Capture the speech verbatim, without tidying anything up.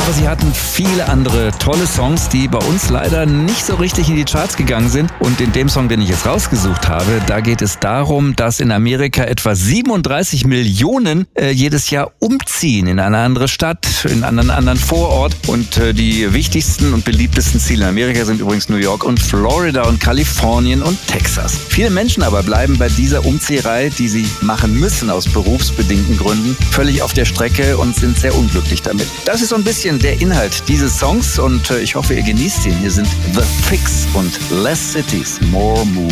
Aber sie hatten viele andere tolle Songs, die bei uns leider nicht so richtig in die Charts gegangen sind. Und in dem Song, den ich jetzt rausgesucht habe, da geht es darum, dass in Amerika etwa siebenunddreißig Millionen äh, jedes Jahr umziehen in eine andere Stadt, in einen anderen Vorort. Und äh, die wichtigsten und beliebtesten Ziele in Amerika sind übrigens New York und Florida und Kalifornien und Texas. Viele Menschen aber bleiben bei dieser Umzieherei, die sie machen müssen aus berufsbedingten Gründen, völlig auf der Strecke und sind sehr unglücklich damit. Das ist so ein bisschen der Inhalt dieses Songs und äh, ich hoffe, ihr genießt ihn. Hier sind The Fix und Less Cities, More Moves.